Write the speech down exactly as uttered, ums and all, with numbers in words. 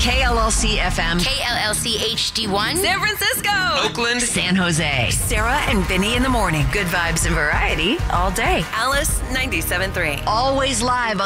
K L L C F M. K L L C H D one. San Francisco. Oakland. San Jose. Sarah and Vinny in the morning. Good vibes and variety all day. Alice ninety-seven point three. Always live